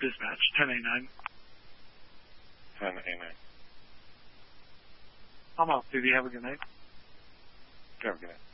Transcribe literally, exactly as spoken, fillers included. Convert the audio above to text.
Dispatch, ten A nine. ten A nine. I'm off duty. Have a good night. Have a good night.